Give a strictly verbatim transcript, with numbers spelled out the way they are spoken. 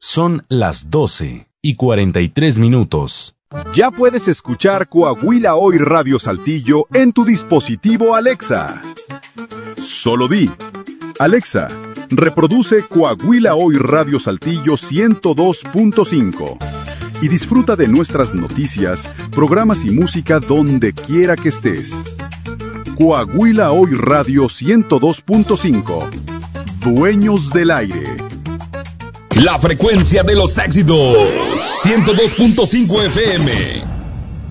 Son las doce y cuarenta y tres minutos. Ya puedes escuchar Coahuila Hoy Radio Saltillo en tu dispositivo Alexa. Solo di: Alexa, reproduce Coahuila Hoy Radio Saltillo ciento dos punto cinco y disfruta de nuestras noticias, programas y música donde quiera que estés. Coahuila Hoy Radio ciento dos punto cinco. Dueños del aire. La frecuencia de los éxitos. ciento dos punto cinco F M.